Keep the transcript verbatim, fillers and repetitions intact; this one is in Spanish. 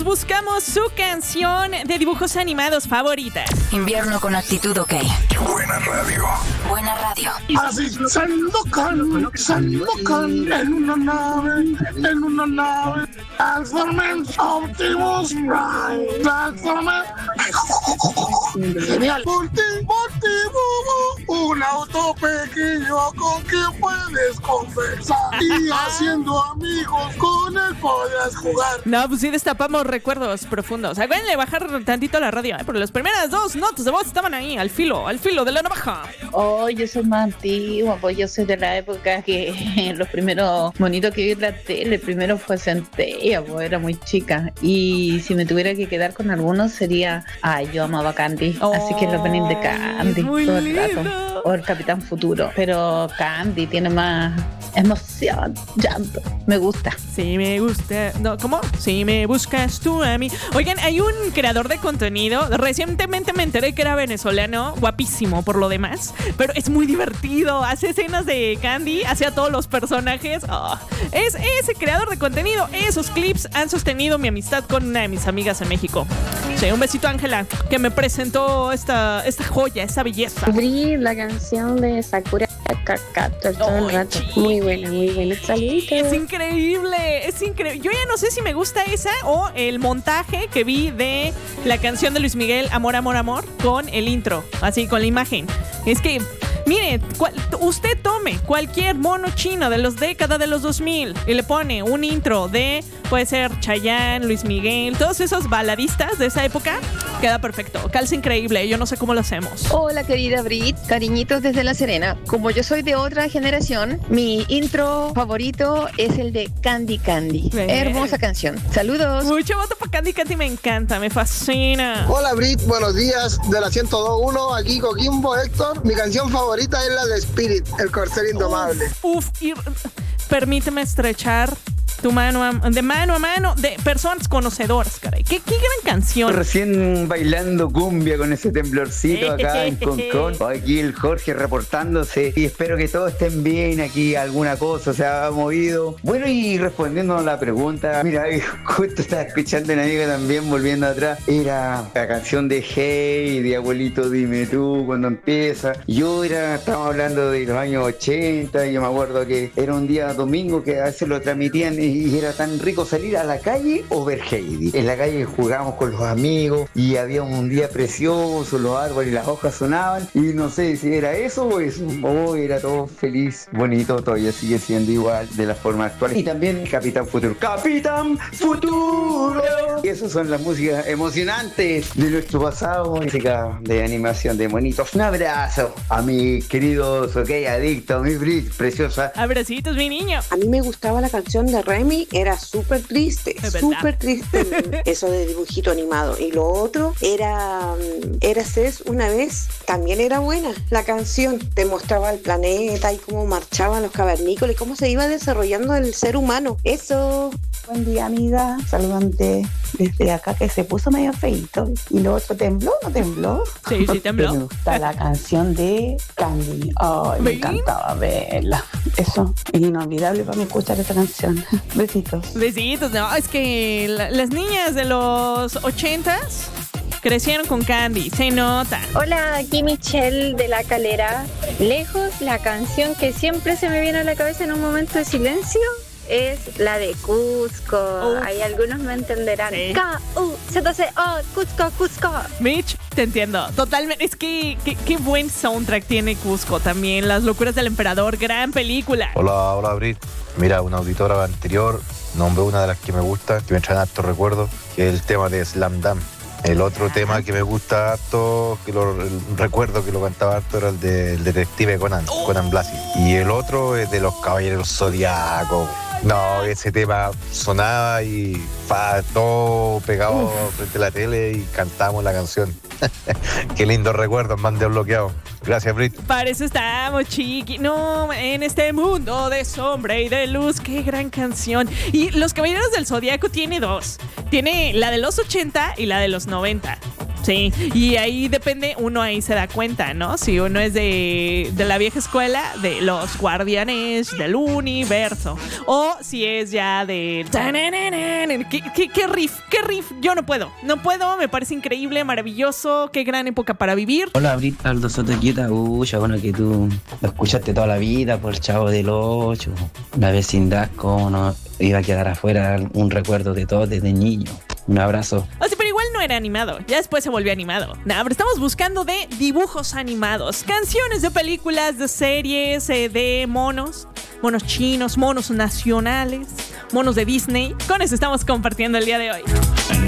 buscamos su canción de dibujos animados favorita. Invierno con actitud, ok. Buena radio. Buena radio. Así se enlocan, se enlocan en una nave, en una nave. Transformers, Optimus Prime, Transformers. Genial. Multi, multi, bubu, un auto pequeño con que puedes conversar y haciendo amigos con él podrás jugar. No, pues sí destapamos recuerdos profundos. Acuérdense de bajar tantito la radio, ¿eh? Porque las primeras dos notas de voz estaban ahí, al filo, al filo de la navaja. Oh, yo soy más antigua, pues yo soy de la época que los primeros monitos que vi en la tele, primero fue Centella, pues era muy chica. Y si me tuviera que quedar con algunos sería, ay, yo amaba Candy, oh, así que lo ponen de Candy muy todo el lindo. rato. O el Capitán Futuro, pero Candy tiene más emoción, llanto, me gusta. Sí, me gusta. No, ¿cómo? Sí, me buscas tú a mí. Oigan, hay un creador de contenido. Recientemente me enteré que era venezolano, guapísimo por lo demás, pero es muy divertido. Hace escenas de Candy, hace a todos los personajes. Oh, es ese creador de contenido. Esos clips han sostenido mi amistad con una de mis amigas en México. Sí, un besito a Ángela, que me presentó esta, esta joya, esta belleza. Abrí la canción de Sakura Kakator todo oh, el rato. Chico. Muy buena, muy buena. Saludos. Es increíble, es increíble. Yo ya no sé si me gusta esa o el montaje que vi de la canción de Luis Miguel, Amor, Amor, Amor, con el intro, así, con la imagen. Es que, mire, cual, usted tome cualquier mono chino de los décadas de los dos mil y le pone un intro de, puede ser Chayanne, Luis Miguel, todos esos baladistas de esa época, queda perfecto, calza increíble, yo no sé cómo lo hacemos. Hola querida Brit, cariñitos desde La Serena. Como yo soy de otra generación, mi intro favorito es el de Candy Candy. Bien. Hermosa canción. Saludos. Mucho voto para Candy Candy, me encanta, me fascina. Hola Brit, buenos días de la ciento dos punto uno, aquí Coquimbo Héctor. Mi canción favorita es la de Spirit, el corcel indomable. Uf, uf y permíteme estrechar tu mano a, de mano a mano de personas conocedoras, caray. Qué, qué gran canción. Recién bailando cumbia con ese temblorcito acá en Concón. Aquí el Jorge reportándose y espero que todos estén bien aquí, alguna cosa se ha movido. Bueno, y respondiendo a la pregunta, mira, justo estaba escuchando una amiga también volviendo atrás. Era la canción de Hey, de Abuelito Dime Tú, cuando empieza. Yo era, estábamos hablando de los años ochenta y yo me acuerdo que era un día domingo que a veces lo transmitían y era tan rico salir a la calle o ver Heidi. En la calle jugábamos con los amigos y había un día precioso, los árboles y las hojas sonaban y no sé si era eso o eso. Oh, era todo feliz, bonito, todavía sigue siendo igual de la forma actual. Y también Capitán Futuro. ¡Capitán Futuro! Y esas son las músicas emocionantes de nuestro pasado, música de animación de monitos. Un abrazo a mis queridos, ok, adictos, mi Brit, preciosa. Abracitos, mi niño. A mí me gustaba la canción de Remy, era súper triste, súper triste eso de dibujito animado. Y lo otro era Érase una vez, también era buena la canción, te mostraba el planeta y cómo marchaban los cavernícolas y cómo se iba desarrollando el ser humano. Eso. Buen día, amiga, saludante desde acá que se puso medio feito. Y lo otro, ¿tembló o no tembló? Sí, sí tembló. Me gusta la canción de Candy. Ay, me encantaba verla. Eso es inolvidable para mí escuchar esta canción. Besitos. Besitos, no, es que la, las niñas de los ochentas crecieron con Candy, se nota. Hola, aquí Michelle de La Calera. Lejos, la canción que siempre se me viene a la cabeza en un momento de silencio es la de Cusco. Uh. Ahí algunos me entenderán. Sí. K U Z C O, Cusco, Cusco. Mitch, te entiendo. Totalmente. Es que qué buen soundtrack tiene Cusco también. Las locuras del emperador, gran película. Hola, hola Brit. Mira, una auditora anterior nombró una de las que me gusta, que me traen harto recuerdo, que es el tema de Slam Dunk. El otro ah. tema que me gusta harto, que lo recuerdo que lo cantaba harto, era el del de detective Conan, oh. Conan Blasi. Y el otro es de los Caballeros Zodiacos. No, ese tema sonaba y pa, todo pegado Uf. frente a la tele y cantamos la canción. Qué lindos recuerdos, man, desbloqueado. Gracias, Brit. Para eso estamos, chiqui. No, en este mundo de sombra y de luz, qué gran canción. Y Los Caballeros del Zodiaco tiene dos. Tiene la de los ochenta y la de los noventa. Sí, y ahí depende, uno ahí se da cuenta, ¿no? Si uno es de, de la vieja escuela, de los Guardianes del Universo, o si es ya de... ¿Qué, qué, qué riff? ¿Qué riff? Yo no puedo, no puedo, me parece increíble, maravilloso, qué gran época para vivir. Hola, Brita, Aldo Sotoquita, uy, bueno, que tú lo escuchaste toda la vida por Chavo del Ocho, la vecindad, cómo no iba a quedar afuera un recuerdo de todo desde niño. Un abrazo. O sea, pero igual no era animado. Ya después se volvió animado. Nah, pero estamos buscando de dibujos animados. Canciones de películas, de series, eh, de monos. Monos chinos, monos nacionales, monos de Disney. Con eso estamos compartiendo el día de hoy.